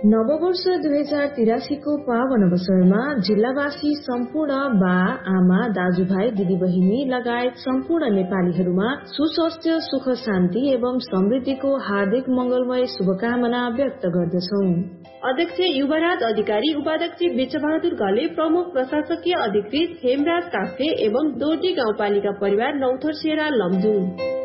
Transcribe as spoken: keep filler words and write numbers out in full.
नववर्ष दुई हजार तिरासीको पावन अवसरमा जिल्लावासी सम्पूर्ण बा आमा दाजुभाइ दिदीबहिनी लगायत सम्पूर्ण नेपालीहरूमा सुस्वास्थ्य सुख शान्ति एवं समृद्धिको हार्दिक मंगलमय शुभकामना व्यक्त गर्दछौं। अध्यक्ष युवराज अधिकारी, उपाध्यक्ष विश्वबहादुर घले, प्रमुख प्रशासकीय अधिकृत हेमराज काफ्ले एवं दोर्जी गाउँपालिका परिवार नौथरसेरा लमजुङ।